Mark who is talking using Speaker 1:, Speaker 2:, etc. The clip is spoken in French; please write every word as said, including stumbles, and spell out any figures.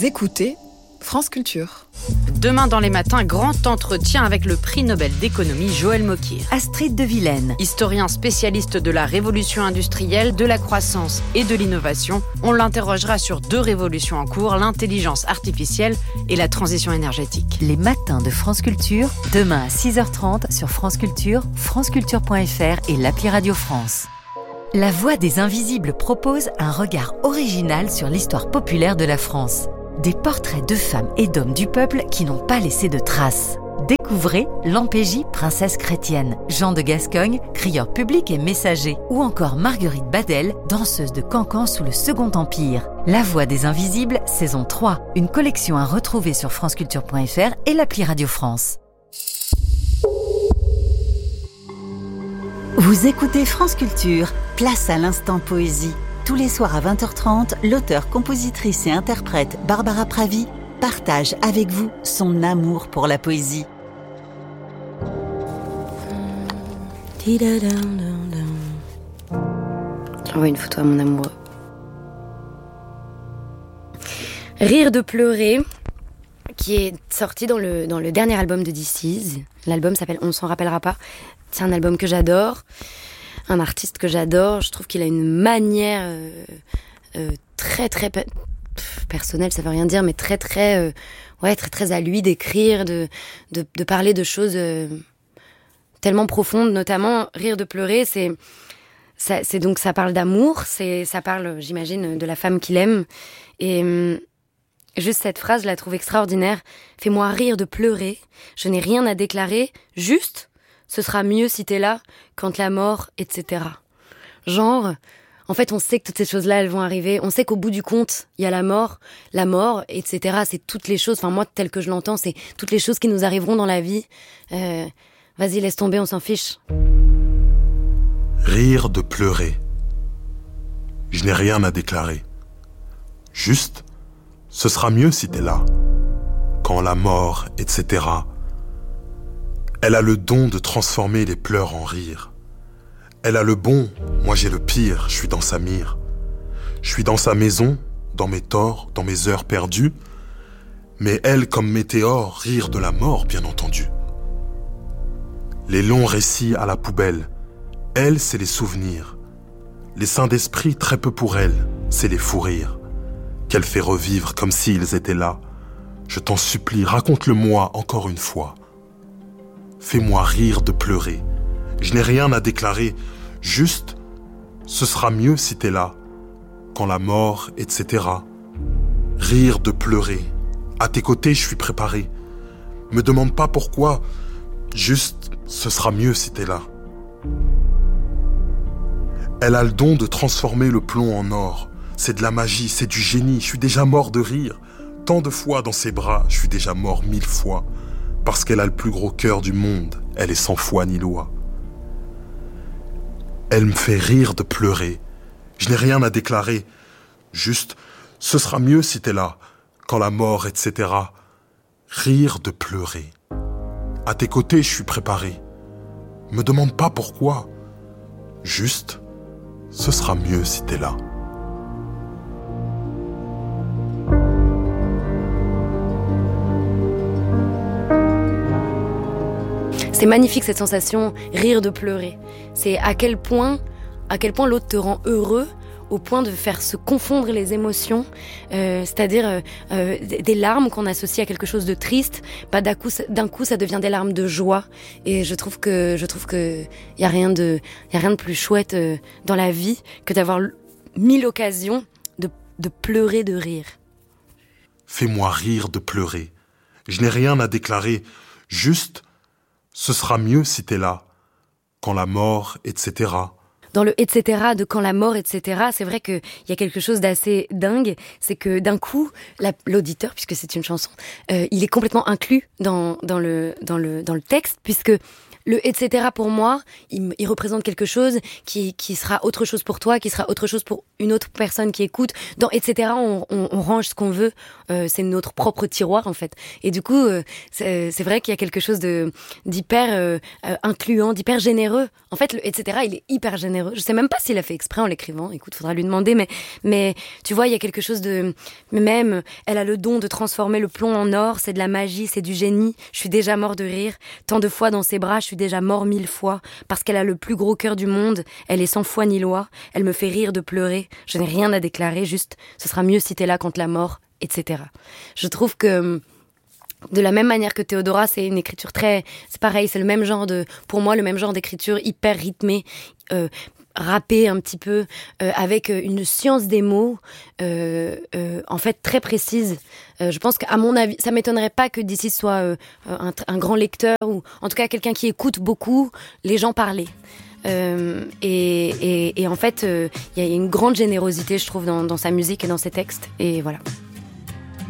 Speaker 1: Vous écoutez France Culture.
Speaker 2: Demain dans les matins, grand entretien avec le prix Nobel d'économie Joël Mokyr.
Speaker 3: Astrid de Vilaine.
Speaker 2: Historien spécialiste de la révolution industrielle, de la croissance et de l'innovation, on l'interrogera sur deux révolutions en cours, l'intelligence artificielle et la transition énergétique.
Speaker 3: Les matins de France Culture, demain à six heures trente sur France Culture, franceculture point f r et l'appli Radio France. La Voix des Invisibles propose un regard original sur l'histoire populaire de la France. Des portraits de femmes et d'hommes du peuple qui n'ont pas laissé de traces. Découvrez Lampégie, princesse chrétienne, Jean de Gascogne, crieur public et messager, ou encore Marguerite Badel, danseuse de cancan sous le Second Empire. La Voix des Invisibles, saison trois, une collection à retrouver sur franceculture point f r et l'appli Radio France.
Speaker 4: Vous écoutez France Culture, place à l'instant poésie. Tous les soirs à vingt heures trente, l'auteure, compositrice et interprète Barbara Pravi partage avec vous son amour pour la poésie.
Speaker 5: J'envoie une photo à mon amoureux. Rire de pleurer, qui est sorti dans le, dans le dernier album de This Is. L'album s'appelle On s'en rappellera pas. C'est un album que j'adore. Un artiste que j'adore, je trouve qu'il a une manière euh, euh, très très pe- personnelle, ça veut rien dire, mais très très euh, ouais très très à lui d'écrire, de de, de parler de choses euh, tellement profondes, notamment Rire de pleurer, c'est ça, c'est donc ça parle d'amour, c'est ça parle, j'imagine, de la femme qu'il aime, et euh, juste cette phrase, je la trouve extraordinaire. Fais-moi rire de pleurer, je n'ai rien à déclarer, juste. Ce sera mieux si t'es là, quand la mort, et cetera. Genre, en fait, on sait que toutes ces choses-là, elles vont arriver. On sait qu'au bout du compte, il y a la mort. La mort, et cetera. C'est toutes les choses, enfin moi, tel que je l'entends, c'est toutes les choses qui nous arriveront dans la vie. Euh, vas-y, laisse tomber, on s'en fiche.
Speaker 6: Rire de pleurer. Je n'ai rien à déclarer. Juste, ce sera mieux si t'es là. Quand la mort, et cetera. Elle a le don de transformer les pleurs en rire. Elle a le bon, moi j'ai le pire, je suis dans sa mire. Je suis dans sa maison, dans mes torts, dans mes heures perdues. Mais elle, comme météore, rire de la mort, bien entendu. Les longs récits à la poubelle. Elle, c'est les souvenirs. Les saints d'esprit, très peu pour elle, c'est les fous rires. Qu'elle fait revivre comme s'ils étaient là. Je t'en supplie, raconte-le-moi encore une fois. Fais-moi rire de pleurer. Je n'ai rien à déclarer. Juste, ce sera mieux si t'es là. Quand la mort, et cetera. Rire de pleurer. À tes côtés, je suis préparé. Me demande pas pourquoi. Juste, ce sera mieux si t'es là. Elle a le don de transformer le plomb en or. C'est de la magie, c'est du génie. Je suis déjà mort de rire. Tant de fois dans ses bras, je suis déjà mort mille fois. Parce qu'elle a le plus gros cœur du monde, elle est sans foi ni loi. Elle me fait rire de pleurer. Je n'ai rien à déclarer. Juste, ce sera mieux si t'es là, quand la mort, et cetera. Rire de pleurer. À tes côtés, je suis préparé. Me demande pas pourquoi. Juste, ce sera mieux si t'es là.
Speaker 5: C'est magnifique cette sensation, rire de pleurer. C'est à quel point, à quel point l'autre te rend heureux, au point de faire se confondre les émotions, euh, c'est-à-dire euh, euh, des larmes qu'on associe à quelque chose de triste, bah d'un coup, d'un coup ça devient des larmes de joie. Et je trouve que je trouve que y a rien de, y a rien de plus chouette euh, dans la vie que d'avoir mille occasions de de pleurer de rire.
Speaker 6: Fais-moi rire de pleurer. Je n'ai rien à déclarer, juste. Ce sera mieux si t'es là, quand la mort, et cetera.
Speaker 5: Dans le et cetera de quand la mort, et cetera, c'est vrai qu'il y a quelque chose d'assez dingue, c'est que d'un coup, la, l'auditeur, puisque c'est une chanson, euh, il est complètement inclus dans, dans, le, dans, le, dans le texte, puisque le et cetera pour moi, il, il représente quelque chose qui, qui sera autre chose pour toi, qui sera autre chose pour une autre personne qui écoute. Dans et cetera, on, on, on range ce qu'on veut. Euh, c'est notre propre tiroir en fait. Et du coup, euh, c'est, c'est vrai qu'il y a quelque chose de d'hyper euh, euh, incluant, d'hyper généreux. En fait, le et cetera, il est hyper généreux. généreux. Je sais même pas s'il a fait exprès en l'écrivant. Écoute, faudra lui demander. Mais, mais tu vois, il y a quelque chose de... Même, elle a le don de transformer le plomb en or. C'est de la magie, c'est du génie. Je suis déjà mort de rire. Tant de fois dans ses bras, je suis déjà mort mille fois. Parce qu'elle a le plus gros cœur du monde. Elle est sans foi ni loi. Elle me fait rire de pleurer. Je n'ai rien à déclarer. Juste, ce sera mieux si t'es là quand la mort, et cetera. Je trouve que... De la même manière que Théodora, c'est une écriture très... C'est pareil, c'est le même genre de... Pour moi, le même genre d'écriture hyper rythmée, euh, rappée un petit peu, euh, avec une science des mots, euh, euh, en fait, très précise. Euh, je pense qu'à mon avis, ça m'étonnerait pas que d'ici soit euh, un, un grand lecteur, ou en tout cas quelqu'un qui écoute beaucoup les gens parler. Euh, et, et, et en fait, il euh, y a une grande générosité, je trouve, dans, dans sa musique et dans ses textes. Et voilà.